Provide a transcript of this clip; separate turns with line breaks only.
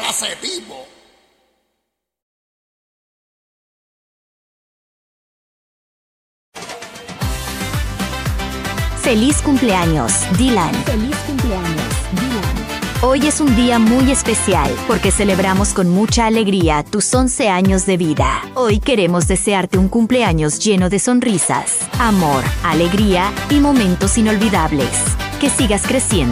clase de tipo.
Feliz cumpleaños, Dylan. Feliz cumpleaños, Dylan. Hoy es un día muy especial porque celebramos con mucha alegría tus 11 años de vida. Hoy queremos desearte un cumpleaños lleno de sonrisas, amor, alegría y momentos inolvidables. Que sigas creciendo.